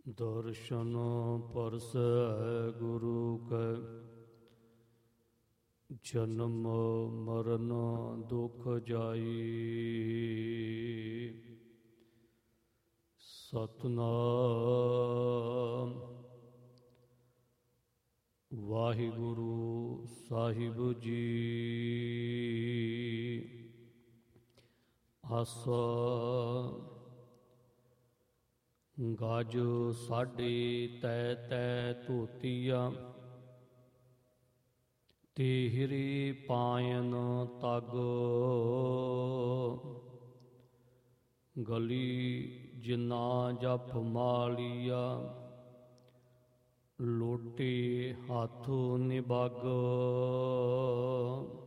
ਦਰਸ਼ਨ ਪਰਸੈ ਗੁਰੂ ਕੈ, ਜਨਮ ਮਰਨ ਦੁਖ ਜਾਈ। ਸਤਿਨਾਮ ਵਾਹਿਗੁਰੂ ਸਾਹਿਬ ਜੀ। ਆਸਾ ਗਜ ਸਾਢੇ ਤੈ ਤੈ ਧੋਤੀਆ, ਤੇਹਰੀ ਪਾਇਨ ਤਗ। ਗਲੀ ਜਿਨਾ ਜਪ ਮਾਲੀਆ, ਲੋਟੇ ਹੱਥ ਨਿਬਗ।